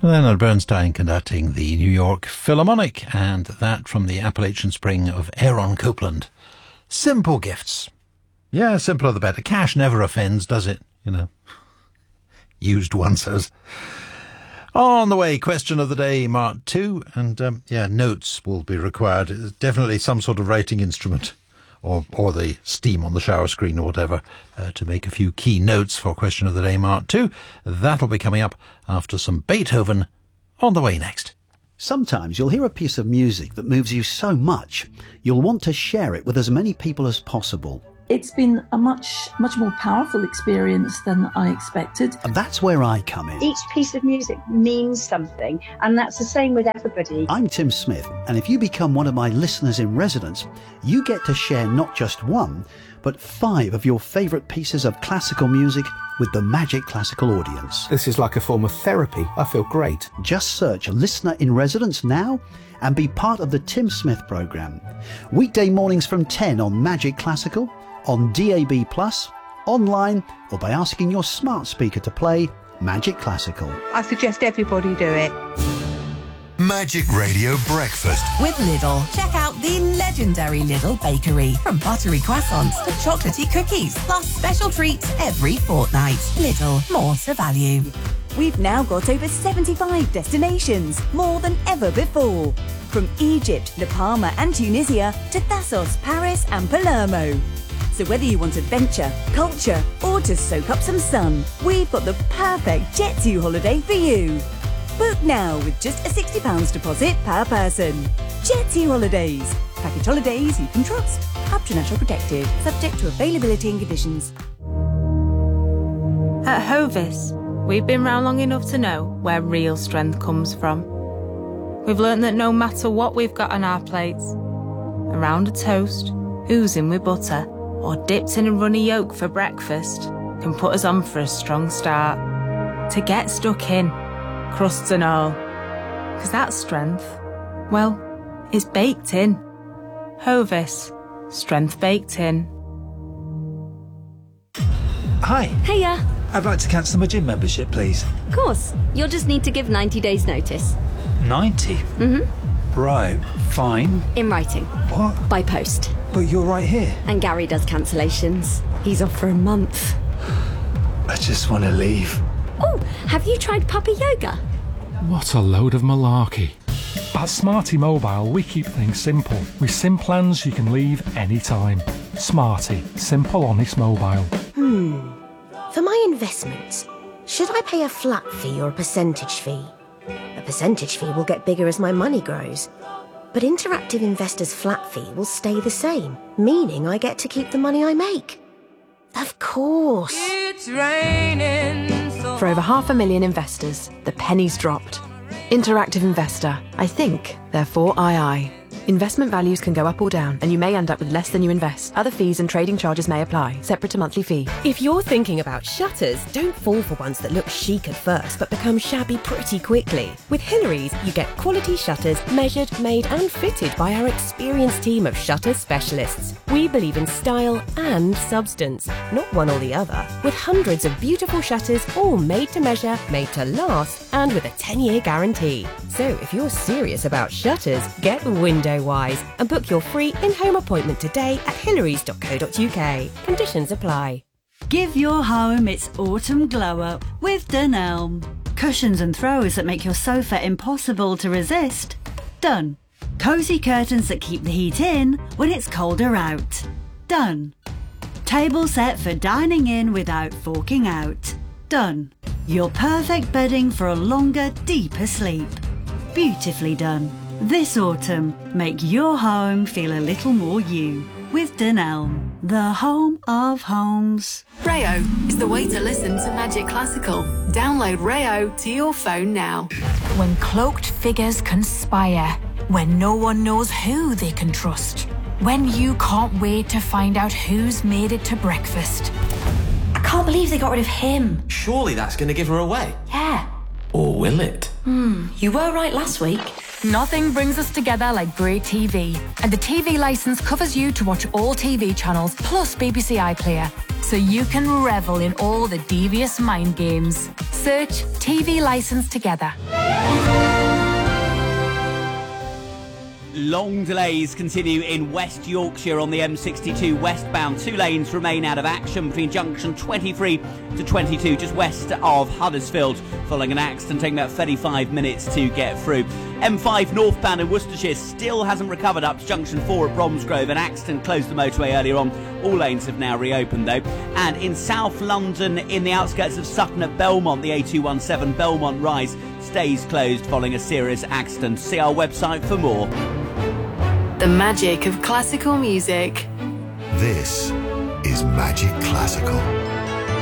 Leonard Bernstein conducting the New York Philharmonic, and that from the Appalachian Spring of Aaron Copland. Simple gifts. Yeah, simpler the better. Cash never offends, does it? You know, used one says. On the way, question of the day, Mark 2, and notes will be required. It's definitely some sort of writing instrument, or the steam on the shower screen or whatever, to make a few key notes for question of the day, Mark 2. That'll be coming up after some Beethoven. On the way next. Sometimes you'll hear a piece of music that moves you so much, you'll want to share it with as many people as possible. It's been a much more powerful experience than I expected. And that's where I come in. Each piece of music means something, and that's the same with everybody. I'm Tim Smith, and if you become one of my listeners in residence, you get to share not just one, but 5 of your favourite pieces of classical music with the Magic Classical audience. This is like a form of therapy. I feel great. Just search Listener in Residence now and be part of the Tim Smith programme. Weekday mornings from 10 on Magic Classical, on DAB+, online, or by asking your smart speaker to play Magic Classical. I suggest everybody do it. Magic Radio Breakfast with Lidl. Check out the legendary Lidl bakery. From buttery croissants to chocolatey cookies, plus special treats every fortnight. Lidl, more to value. We've now got over 75 destinations, more than ever before. From Egypt, La Palma and Tunisia to Thassos, Paris and Palermo. So whether you want adventure, culture or to soak up some sun, we've got the perfect Jet2 holiday for you. Book now with just a £60 deposit per person. Jet2 Holidays. Package holidays you can trust. Up to National Protected. Subject to availability and conditions. At Hovis, we've been round long enough to know where real strength comes from. We've learned that no matter what we've got on our plates, a round of toast, oozing with butter, or dipped in a runny yolk for breakfast can put us on for a strong start. To get stuck in, crusts and all. Because that strength, well, it's baked in. Hovis, strength baked in. Hi. Hiya. I'd like to cancel my gym membership, please. Of course. You'll just need to give 90 days notice. 90? Mm-hmm. Right, fine. In writing. What? By post. But you're right here. And Gary does cancellations. He's off for a month. I just want to leave. Oh, have you tried puppy yoga? What a load of malarkey. At Smarty Mobile, we keep things simple. With SIM plans you can leave anytime. Smarty, simple, honest mobile. For my investments, should I pay a flat fee or a percentage fee? A percentage fee will get bigger as my money grows. But Interactive Investor's flat fee will stay the same, meaning I get to keep the money I make. Of course. It's raining. For over 500,000 investors, the penny's dropped. Interactive Investor. I think, therefore I. Investment values can go up or down, and you may end up with less than you invest. Other fees and trading charges may apply, separate to monthly fee. If you're thinking about shutters, don't fall for ones that look chic at first but become shabby pretty quickly. With Hillary's, you get quality shutters measured, made and fitted by our experienced team of shutter specialists. We believe in style and substance, not one or the other. With hundreds of beautiful shutters, all made to measure, made to last, and with a 10-year guarantee. So if you're serious about shutters, get Windowwise and book your free in-home appointment today at hillarys.co.uk. Conditions apply. Give your home its autumn glow-up with Dunelm. Cushions and throws that make your sofa impossible to resist. Done. Cosy curtains that keep the heat in when it's colder out. Done. Table set for dining in without forking out. Done. Your perfect bedding for a longer, deeper sleep. Beautifully done. This autumn, make your home feel a little more you with Dunelm, the home of homes. Rayo is the way to listen to Magic Classical. Download Rayo to your phone now. When cloaked figures conspire, when no one knows who they can trust, when you can't wait to find out who's made it to breakfast. I can't believe they got rid of him. Surely that's going to give her away. Yeah. Or will it? You were right last week. Nothing brings us together like great TV. And the TV licence covers you to watch all TV channels plus BBC iPlayer. So you can revel in all the devious mind games. Search TV Licence Together. Long delays continue in West Yorkshire on the M62 westbound. 2 lanes remain out of action between junction 23 to 22, just west of Huddersfield, following an accident taking about 35 minutes to get through. M5 northbound in Worcestershire still hasn't recovered up to junction 4 at Bromsgrove. An accident closed the motorway earlier on. All lanes have now reopened though. And in South London, in the outskirts of Sutton at Belmont, the A217 Belmont Rise stays closed following a serious accident. See our website for more. The magic of classical music. This is Magic Classical.